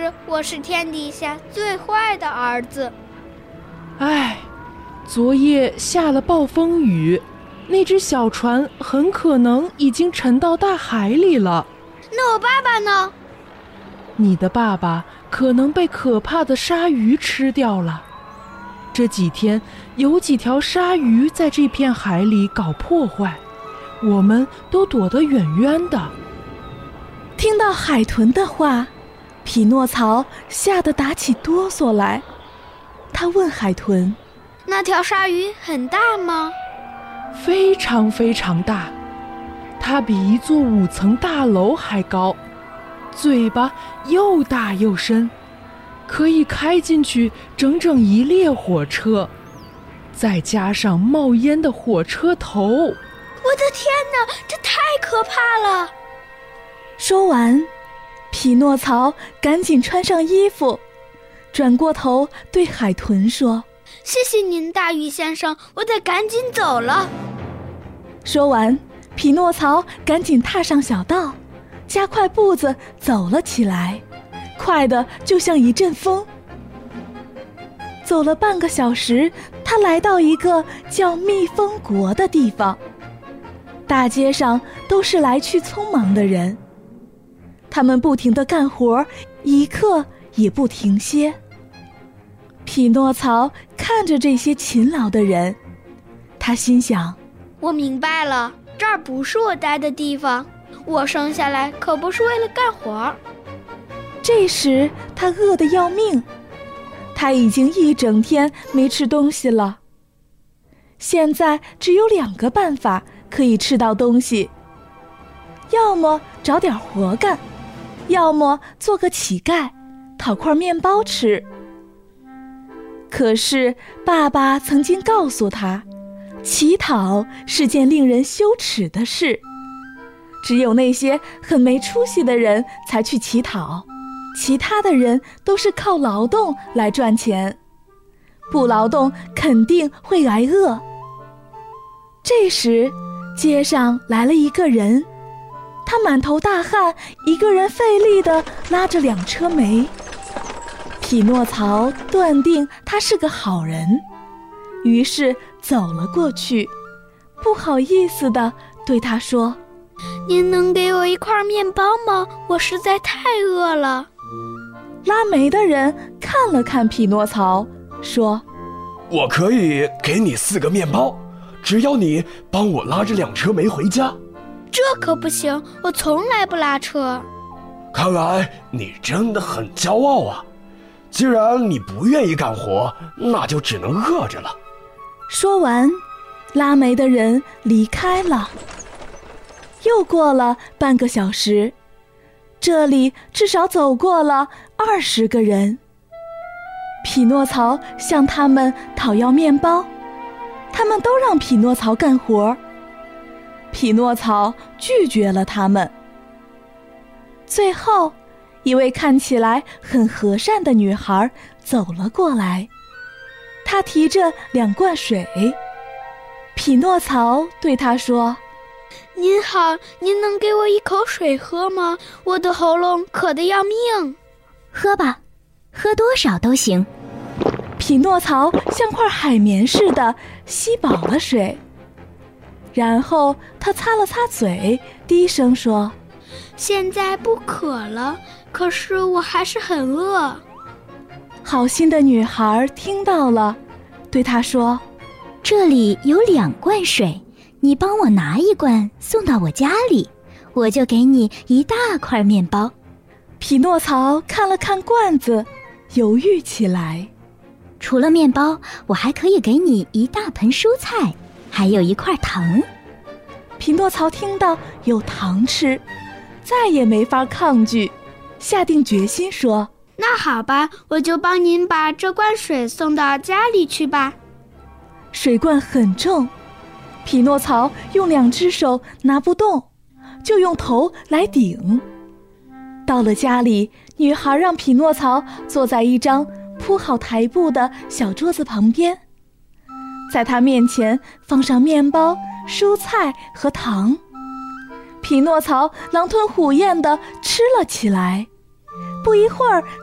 实我是天底下最坏的儿子。 唉，昨夜下了暴风雨，那只小船很可能已经沉到大海里了。 那我爸爸呢？ 你的爸爸可能被可怕的鲨鱼吃掉了。这几天有几条鲨鱼在这片海里搞破坏，我们都躲得远远的。 听到海豚的话，匹诺曹吓得打起哆嗦来。他问海豚： 那条鲨鱼很大吗？ 非常非常大，它比一座5层大楼还高，嘴巴又大又深，可以开进去整整1列火车，再加上冒烟的火车头。我的天哪，这太可怕了！ 说完，匹诺曹赶紧穿上衣服，转过头对海豚说： 谢谢您，大鱼先生，我得赶紧走了。 说完，匹诺曹赶紧踏上小道，加快步子走了起来，快得就像一阵风。走了半个小时，他来到一个叫蜜蜂国的地方。大街上都是来去匆忙的人，他们不停地干活，一刻也不停歇。匹诺曹看着这些勤劳的人，他心想： 我明白了，这儿不是我待的地方，我生下来可不是为了干活。 这时他饿得要命，他已经一整天没吃东西了。现在只有2个办法可以吃到东西，要么找点活干，要么做个乞丐，讨块面包吃。可是爸爸曾经告诉他，乞讨是件令人羞耻的事，只有那些很没出息的人才去乞讨，其他的人都是靠劳动来赚钱，不劳动肯定会挨饿。这时街上来了一个人，他满头大汗，一个人费力地拉着2车煤。匹诺曹断定他是个好人，于是走了过去，不好意思地对他说： 您能给我一块面包吗？我实在太饿了。 拉煤的人看了看匹诺曹，说： 我可以给你4个面包，只要你帮我拉着2车煤回家。 这可不行，我从来不拉车。 看来你真的很骄傲啊！既然你不愿意干活，那就只能饿着了。 说完，拉煤的人离开了。又过了半个小时，这里至少走过了20个人。匹诺曹向他们讨要面包，他们都让匹诺曹干活。匹诺曹拒绝了他们。最后，一位看起来很和善的女孩走了过来，她提着2罐水。匹诺曹对她说： 您好，您能给我一口水喝吗？我的喉咙渴得要命。 喝吧，喝多少都行。 匹诺曹像块海绵似的吸饱了水，然后他擦了擦嘴，低声说： 现在不渴了，可是我还是很饿。 好心的女孩听到了，对他说： 这里有2罐水，你帮我拿1罐送到我家里，我就给你一大块面包。 匹诺曹看了看罐子，犹豫起来。 除了面包，我还可以给你一大盆蔬菜，还有1块糖。 匹诺曹听到有糖吃，再也没法抗拒，下定决心说： 那好吧，我就帮您把这罐水送到家里去吧。 水罐很重，匹诺曹用2只手拿不动，就用头来顶。到了家里，女孩让匹诺曹坐在一张铺好台布的小桌子旁边，在他面前放上面包、蔬菜和糖。匹诺曹狼吞虎咽地吃了起来，不一会儿